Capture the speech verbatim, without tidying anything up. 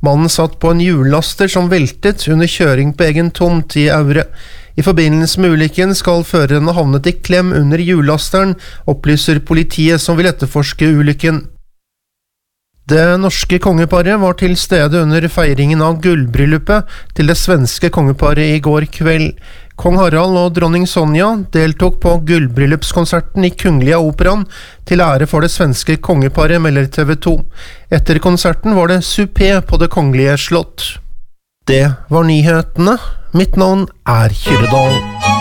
Mannen satt på en hjullaster som veltet under kjøring på egen tomt i Aure. I forbindelse med ulykken skal føreren ha havnet i klem under hjullasteren, opplyser politiet som vil etterforske ulykken. Det norske kongeparet var til stede under feiringen av gullbryllupet til det svenske kongeparet i går kveld. Kong Harald og dronning Sonja deltok på gullbryllupskonserten i Kungliga Operan til ære for det svenske kongeparet, melder T V to. Etter konserten var det supé på det kongelige slott. Det var nyhetene. Mitt navn er Kyrre Dahl.